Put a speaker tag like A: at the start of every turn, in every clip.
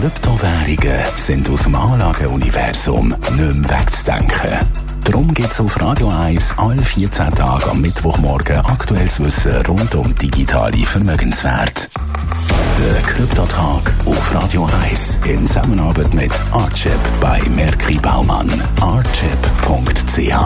A: Kryptowährungen sind aus dem Anlageuniversum nicht mehr wegzudenken. Darum gibt es auf Radio 1 alle 14 Tage am Mittwochmorgen aktuelles Wissen rund um digitale Vermögenswerte. Der Kryptotag auf Radio 1 in Zusammenarbeit mit Archip bei Merki Baumann. Archip.ch.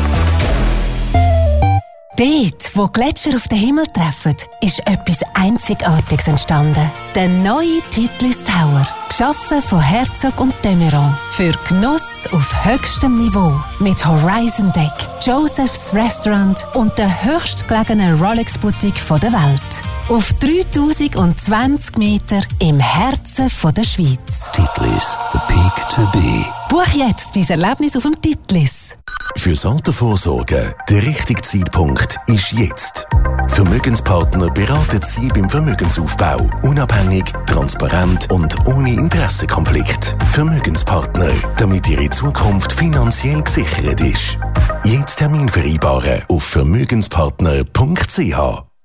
B: Dort, wo Gletscher auf den Himmel treffen, ist etwas Einzigartiges entstanden. Der neue Titlis Tower. Geschaffen von Herzog und de Meuron. Für Genuss auf höchstem Niveau. Mit Horizon Deck, Joseph's Restaurant und der höchstgelegenen Rolex-Boutique der Welt. Auf 3020 Meter im Herzen der Schweiz.
C: Titlis, the peak to be.
B: Buch jetzt dein Erlebnis auf dem Titlis.
C: Fürs Altersvorsorge, der richtige Zeitpunkt ist jetzt. Vermögenspartner beraten Sie beim Vermögensaufbau. Unabhängig, transparent und ohne Interessenkonflikt. Vermögenspartner, damit Ihre Zukunft finanziell gesichert ist. Jetzt Termin vereinbaren auf vermögenspartner.ch.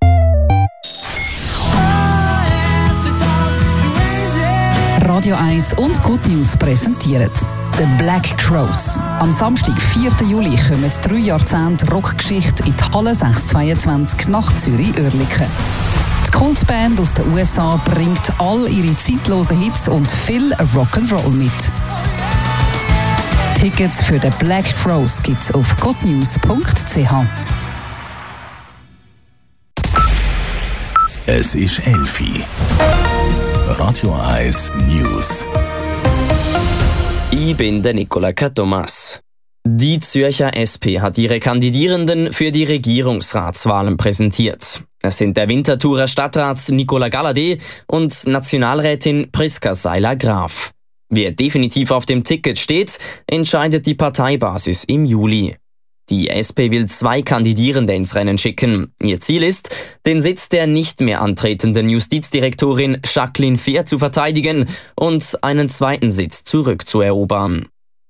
D: Radio 1 und Good News präsentieren The Black Crowes. Am Samstag, 4. Juli, kommen 3 Jahrzehnte Rockgeschichte in die Halle 622 nach Zürich-Oerlikon. Die Kultband aus den USA bringt all ihre zeitlosen Hits und viel Rock'n'Roll mit. Tickets für The Black Crowes gibt's auf goodnews.ch.
A: Es ist 11 Uhr. Radio 1 News.
E: Ich bin der Nicola Thomas. Die Zürcher SP hat ihre Kandidierenden für die Regierungsratswahlen präsentiert. Es sind der Winterthurer Stadtrat Nicola Galladay und Nationalrätin Priska Seiler-Graf. Wer definitiv auf dem Ticket steht, entscheidet die Parteibasis im Juli. Die SP will 2 Kandidierende ins Rennen schicken. Ihr Ziel ist, den Sitz der nicht mehr antretenden Justizdirektorin Jacqueline Fehr zu verteidigen und einen zweiten Sitz zurückzuerobern.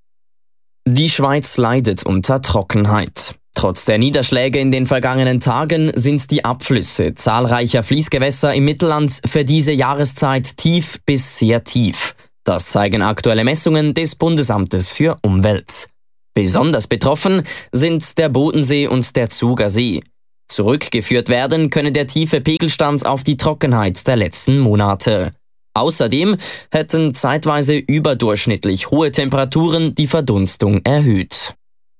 E: Die Schweiz leidet unter Trockenheit. Trotz der Niederschläge in den vergangenen Tagen sind die Abflüsse zahlreicher Fließgewässer im Mittelland für diese Jahreszeit tief bis sehr tief. Das zeigen aktuelle Messungen des Bundesamtes für Umwelt. Besonders betroffen sind der Bodensee und der Zuger See. Zurückgeführt werden könne der tiefe Pegelstand auf die Trockenheit der letzten Monate. Außerdem hätten zeitweise überdurchschnittlich hohe Temperaturen die Verdunstung erhöht.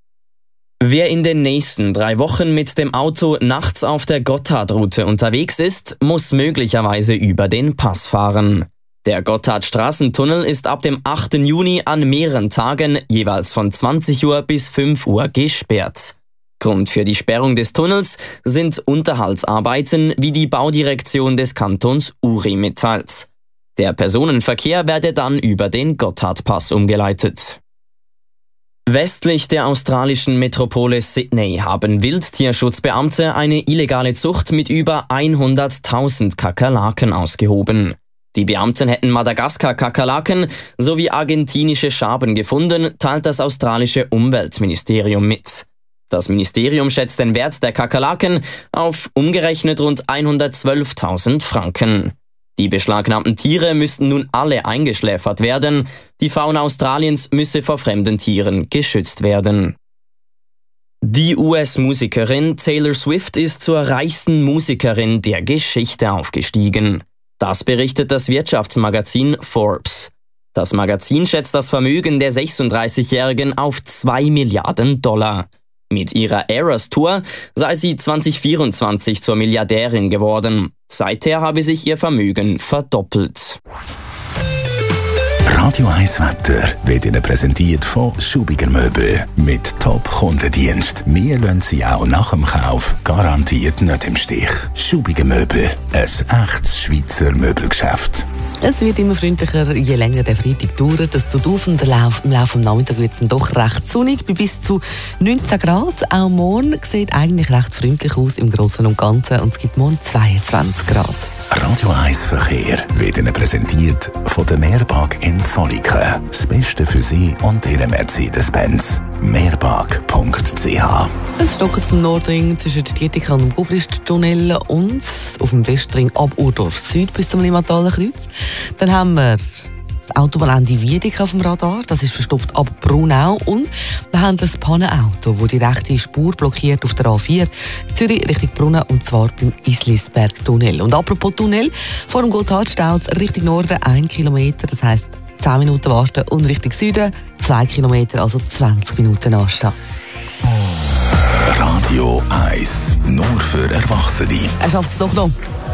E: Wer in den nächsten 3 Wochen mit dem Auto nachts auf der Gotthardroute unterwegs ist, muss möglicherweise über den Pass fahren. Der Gotthardstraßentunnel ist ab dem 8. Juni an mehreren Tagen jeweils von 20 Uhr bis 5 Uhr gesperrt. Grund für die Sperrung des Tunnels sind Unterhaltsarbeiten, wie die Baudirektion des Kantons Uri mitteilt. Der Personenverkehr werde dann über den Gotthardpass umgeleitet. Westlich der australischen Metropole Sydney haben Wildtierschutzbeamte eine illegale Zucht mit über 100.000 Kakerlaken ausgehoben. Die Beamten hätten Madagaskar-Kakerlaken sowie argentinische Schaben gefunden, teilt das australische Umweltministerium mit. Das Ministerium schätzt den Wert der Kakerlaken auf umgerechnet rund 112.000 Franken. Die beschlagnahmten Tiere müssten nun alle eingeschläfert werden. Die Fauna Australiens müsse vor fremden Tieren geschützt werden. Die US-Musikerin Taylor Swift ist zur reichsten Musikerin der Geschichte aufgestiegen. Das berichtet das Wirtschaftsmagazin Forbes. Das Magazin schätzt das Vermögen der 36-Jährigen auf $2 Milliarden. Mit ihrer Eras Tour sei sie 2024 zur Milliardärin geworden. Seither habe sich ihr Vermögen verdoppelt.
A: Radio 1 Wetter wird Ihnen präsentiert von Schubiger Möbel. Mit Top-Kundendienst. Wir lassen Sie auch nach dem Kauf garantiert nicht im Stich. Schubiger Möbel. Ein echtes Schweizer Möbelgeschäft.
F: Es wird immer freundlicher, je länger der Freitag dauert. Es tut auf und im Laufe des Nachmittags wird es doch recht sonnig, bei bis zu 19 Grad. Auch morgen sieht eigentlich recht freundlich aus im Großen und Ganzen und es gibt morgen 22 Grad.
A: Radio 1 Verkehr wird Ihnen präsentiert von der Meerbag in Zollikofen. Das Beste für Sie und Ihren Mercedes-Benz. Meerbag.ch.
F: Es stockt vom Nordring zwischen Dietikon und dem Gubrist-Tunnel und auf dem Westring ab Urdorf Süd bis zum Limmataler Kreuz. Dann haben wir das Autobahnende Wiedeke auf dem Radar, das ist verstopft ab Brunau. Und wir haben ein Pannenauto, das die rechte Spur blockiert auf der A4 Zürich Richtung Brunnen, und zwar beim Islisberg-Tunnel. Und apropos Tunnel, vor dem Gotthardstauz Richtung Norden 1 Kilometer, das heisst 10 Minuten warten, und Richtung Süden 2 Kilometer, also 20 Minuten anstehen.
A: Radio 1, nur für Erwachsene.
F: Er schafft es doch noch.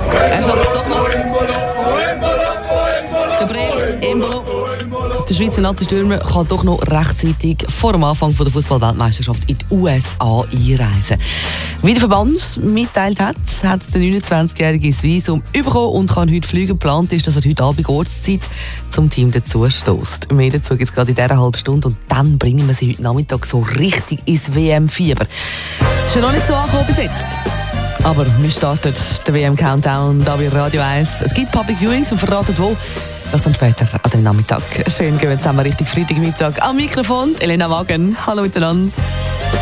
F: Gabriel Embolo, der Schweizer Nazi-Stürmer, kann doch noch rechtzeitig vor dem Anfang der Fußball-Weltmeisterschaft in die USA einreisen. Wie der Verband mitteilt hat der 29-jährige das Visum bekommen und kann heute fliegen. Geplant ist, dass er heute Abend Ortszeit zum Team dazu stößt. Mehr dazu gibt es gerade in dieser halben Stunde, und dann bringen wir sie heute Nachmittag so richtig ins WM-Fieber. Ist ja noch nicht so angekommen bis jetzt. Aber wir starten den WM-Countdown hier bei Radio 1. Es gibt Public Viewings und verraten wo. Das dann später an dem Nachmittag. Schön, gehen wir zusammen richtig Freitagmittag am Mikrofon. Elena Wagen, hallo miteinander.